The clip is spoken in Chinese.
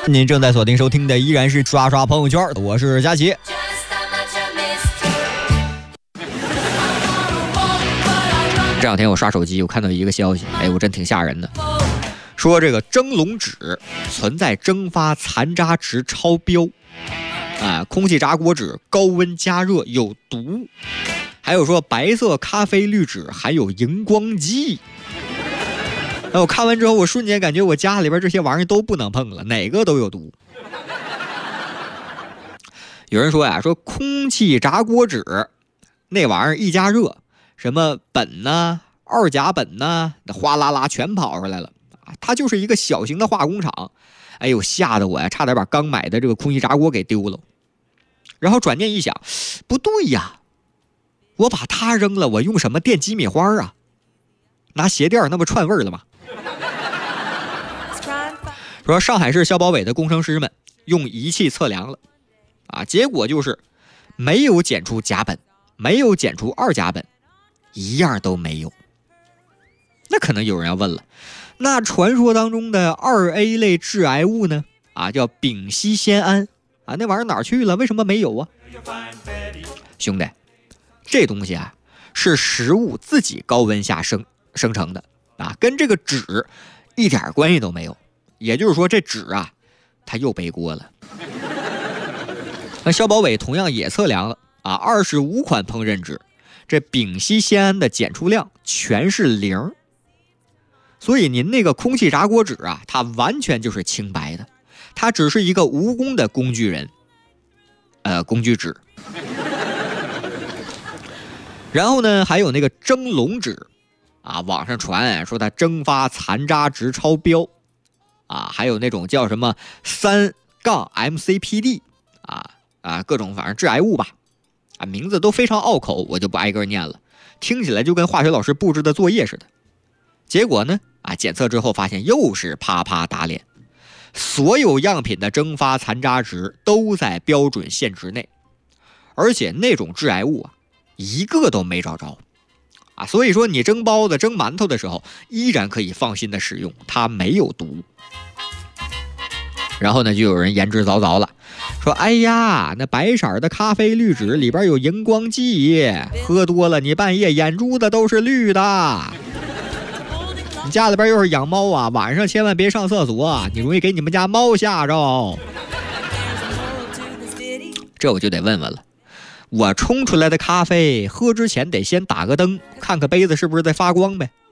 您正在锁定收听的依然是刷刷朋友圈，我是佳琪。这两天我刷手机，我看到一个消息，我真挺吓人的，说这个蒸笼纸存在蒸发残渣值超标，空气炸锅纸高温加热有毒，还有说白色咖啡滤纸含有荧光剂。我看完之后，我瞬间感觉我家里边这些玩意儿都不能碰了，哪个都有毒。有人说呀，说空气炸锅纸那玩意儿一加热，什么苯呐、二甲苯呐，哗啦啦全跑出来了啊！它就是一个小型的化工厂。哎呦，吓得我呀，差点把刚买的这个空气炸锅给丢了。然后转念一想，不对呀，我把它扔了，我用什么电鸡米花啊？拿鞋垫那不串味儿了吗？说上海市消保委的工程师们用仪器测量了结果就是没有检出甲苯，没有检出二甲苯，一样都没有。那可能有人要问了，那传说当中的2A 类致癌物呢？叫丙烯酰胺那玩意儿哪儿去了？为什么没有啊？兄弟，这东西是食物自己高温下生成的跟这个纸一点关系都没有。也就是说，这纸它又背锅了。那消保委同样也测量了25款烹饪纸，这丙烯酰胺的检出量全是0。所以您那个空气炸锅纸它完全就是清白的，它只是一个无功的工具人，工具纸。然后呢，还有那个蒸笼纸网上传说它蒸发残渣值超标还有那种叫什么3-MCPD 各种反正致癌物吧名字都非常拗口，我就不挨个念了，听起来就跟化学老师布置的作业似的。结果呢检测之后发现又是啪啪打脸，所有样品的蒸发残渣值都在标准限值内，而且那种致癌物一个都没找着所以说你蒸包子蒸馒头的时候依然可以放心的使用，它没有毒。然后呢，就有人言之凿凿了，说哎呀，那白色的咖啡滤纸里边有荧光剂，喝多了你半夜眼珠子都是绿的。你家里边又是养猫晚上千万别上厕所，你容易给你们家猫吓着。这我就得问问了，我冲出来的咖啡喝之前得先打个灯，看看杯子是不是在发光呗。